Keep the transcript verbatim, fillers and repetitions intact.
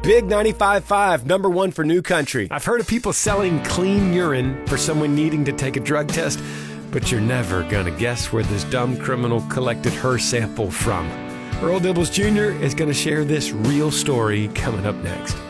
Big ninety-five point five, number one for New Country. I've heard of people selling clean urine for someone needing to take a drug test, but you're never going to guess where this dumb criminal collected her sample from. Earl Dibbles Junior is going to share this real story coming up next.